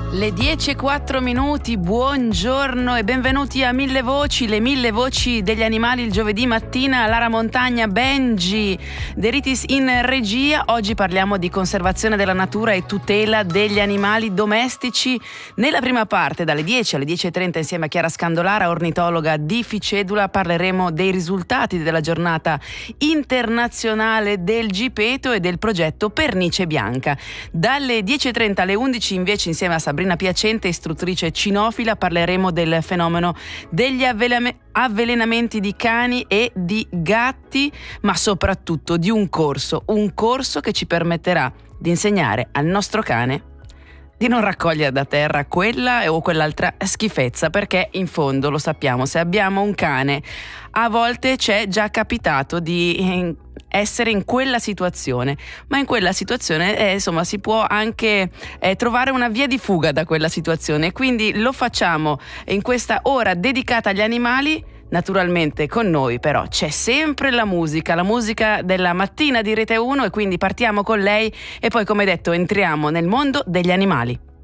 Le 10:04, buongiorno e benvenuti a Mille Voci, le mille voci degli animali il giovedì mattina. Lara Montagna, Benji, De Ritis in regia. Oggi parliamo di conservazione della natura e tutela degli animali domestici. Nella prima parte, dalle 10 alle 10:30, insieme a Chiara Scandolara, ornitologa di Ficedula, parleremo dei risultati della giornata internazionale del Gipeto e del progetto Pernice Bianca. Dalle 10:30 alle 11, invece, insieme a Sabrina Piacente, istruttrice cinofila, parleremo del fenomeno degli avvelenamenti di cani e di gatti, ma soprattutto di un corso che ci permetterà di insegnare al nostro cane di non raccogliere da terra quella o quell'altra schifezza, perché in fondo lo sappiamo, se abbiamo un cane a volte c'è già capitato di essere in quella situazione, ma in quella situazione insomma si può anche trovare una via di fuga da quella situazione, quindi lo facciamo in questa ora dedicata agli animali. Naturalmente con noi però c'è sempre la musica della mattina di Rete 1, e quindi partiamo con lei e poi, come detto, entriamo nel mondo degli animali.